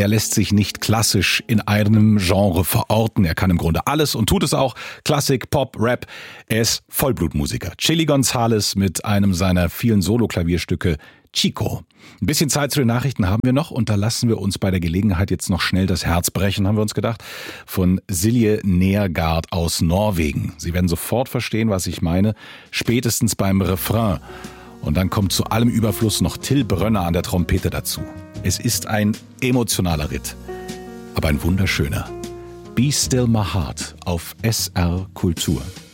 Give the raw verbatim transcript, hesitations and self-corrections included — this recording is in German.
Er lässt sich nicht klassisch in einem Genre verorten. Er kann im Grunde alles und tut es auch. Klassik, Pop, Rap. Er ist Vollblutmusiker. Chilly Gonzales mit einem seiner vielen Solo-Klavierstücke Chico. Ein bisschen Zeit zu den Nachrichten haben wir noch und da lassen wir uns bei der Gelegenheit jetzt noch schnell das Herz brechen, haben wir uns gedacht, von Silje Neergaard aus Norwegen. Sie werden sofort verstehen, was ich meine, spätestens beim Refrain. Und dann kommt zu allem Überfluss noch Till Brönner an der Trompete dazu. Es ist ein emotionaler Ritt, aber ein wunderschöner. Be Still My Heart auf S R Kultur.